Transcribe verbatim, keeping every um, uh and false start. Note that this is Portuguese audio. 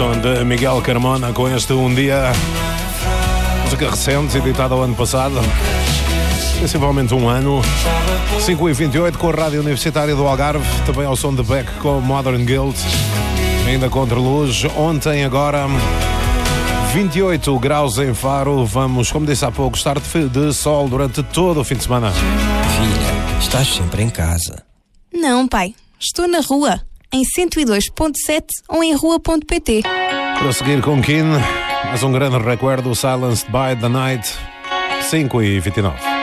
som de Miguel Carmona com este Um Dia. Música recente, editada ao ano passado. Sensivelmente um ano. cinco e vinte e oito com a Rádio Universitária do Algarve. Também ao som de Beck com Modern Guild. Ainda contra luz. Ontem, agora, vinte e oito graus em Faro. Vamos, como disse há pouco, estar de, de sol durante todo o fim de semana. Filha, estás sempre em casa. Não, pai. Estou na rua. Em cento e dois ponto sete ou em rua ponto pt. Para seguir com Kim, mais um grande recuerdo, Silenced by the Night, cinco e vinte e nove.